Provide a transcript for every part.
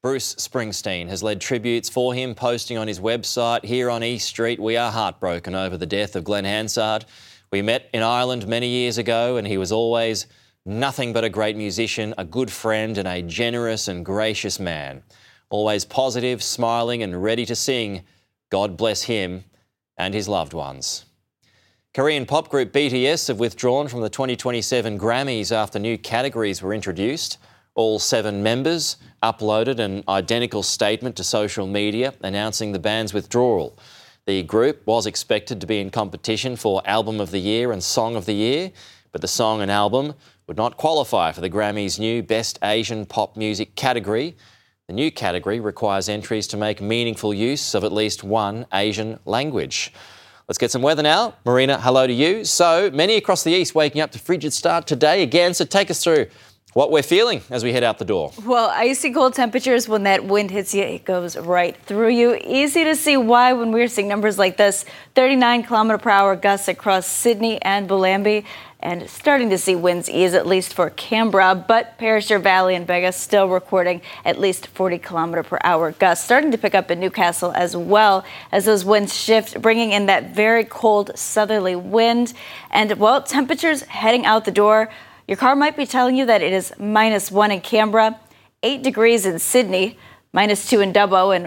Bruce Springsteen has led tributes for him, posting on his website. Here on East Street, we are heartbroken over the death of Glenn Hansard. We met in Ireland many years ago, and he was always nothing but a great musician, a good friend, and a generous and gracious man. Always positive, smiling, and ready to sing. God bless him and his loved ones. Korean pop group BTS have withdrawn from the 2027 Grammys after new categories were introduced. All 7 members uploaded an identical statement to social media announcing the band's withdrawal. The group was expected to be in competition for Album of the Year and Song of the Year, but the song and album would not qualify for the Grammys' new Best Asian Pop Music category. The new category requires entries to make meaningful use of at least one Asian language. Let's get some weather now. Marina, hello to you. So many across the east waking up to frigid start today again, so take us through what we're feeling as we head out the door. Well, icy cold temperatures. When that wind hits you, it goes right through you. Easy to see why when we're seeing numbers like this. 39-kilometer-per-hour gusts across Sydney and Belambie, and starting to see winds ease at least for Canberra, but Perisher Valley and Vega still recording at least 40-kilometer-per-hour gusts, starting to pick up in Newcastle as well as those winds shift, bringing in that very cold southerly wind. And, well, temperatures heading out the door. Your car might be telling you that it is -1 in Canberra, 8 degrees in Sydney, -2 in Dubbo, and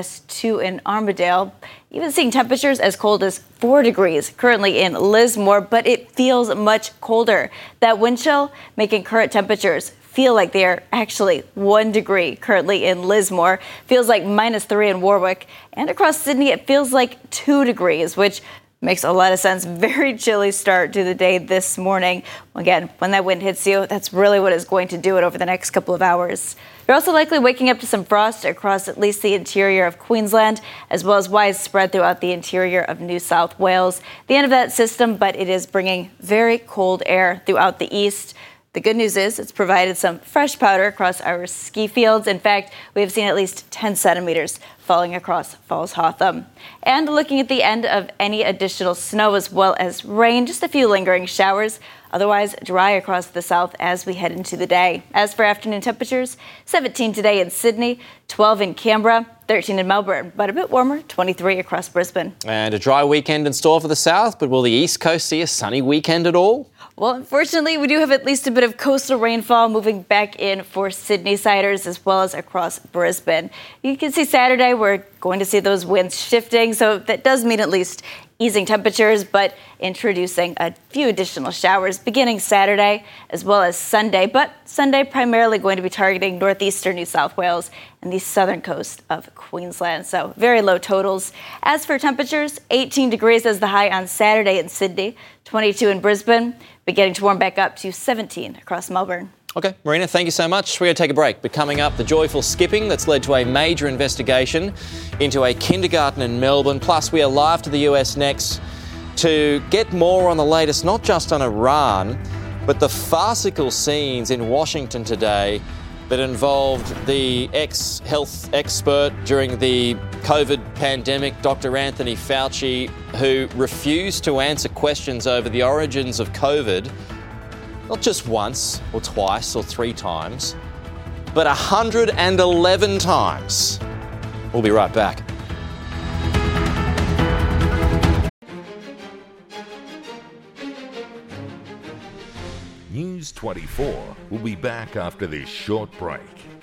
-2 in Armidale. Even seeing temperatures as cold as 4 degrees currently in Lismore, but it feels much colder. That wind chill making current temperatures feel like they are actually 1 degree currently in Lismore. Feels like -3 in Warwick. And across Sydney, it feels like 2 degrees, which makes a lot of sense. Very chilly start to the day this morning. Again, when that wind hits you, that's really what is going to do it over the next couple of hours. You're also likely waking up to some frost across at least the interior of Queensland, as well as widespread throughout the interior of New South Wales. The end of that system, but it is bringing very cold air throughout the east. The good news is it's provided some fresh powder across our ski fields. In fact, we have seen at least 10 centimeters falling across Falls Hotham. And looking at the end of any additional snow as well as rain, just a few lingering showers. Otherwise, dry across the south as we head into the day. As for afternoon temperatures, 17 today in Sydney, 12 in Canberra, 13 in Melbourne, but a bit warmer, 23 across Brisbane. And a dry weekend in store for the south, but will the east coast see a sunny weekend at all? Well, unfortunately, we do have at least a bit of coastal rainfall moving back in for Sydney-siders as well as across Brisbane. You can see Saturday, we're going to see those winds shifting, so that does mean at least easing temperatures, but introducing a few additional showers beginning Saturday as well as Sunday. But Sunday primarily going to be targeting northeastern New South Wales and the southern coast of Queensland. So very low totals. As for temperatures, 18 degrees as the high on Saturday in Sydney, 22 in Brisbane, beginning to warm back up to 17 across Melbourne. OK, Marina, thank you so much. We're going to take a break. But coming up, the joyful skipping that's led to a major investigation into a kindergarten in Melbourne. Plus, we are live to the US next to get more on the latest, not just on Iran, but the farcical scenes in Washington today that involved the ex-health expert during the COVID pandemic, Dr. Anthony Fauci, who refused to answer questions over the origins of COVID. Not just once or twice or 3 times, but 111 times. We'll be right back. News 24 will be back after this short break.